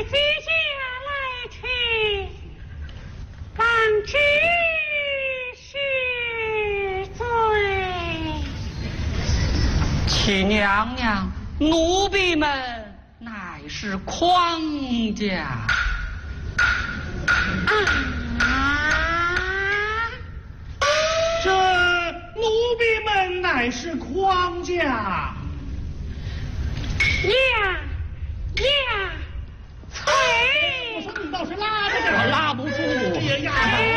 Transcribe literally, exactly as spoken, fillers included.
接下来请王知是罪。 齐娘娘，奴婢们乃是匡家。 啊！ 这奴婢们乃是匡家。 呀呀！催！ 我说你倒是拉着点， 我拉不住。 哎呀呀！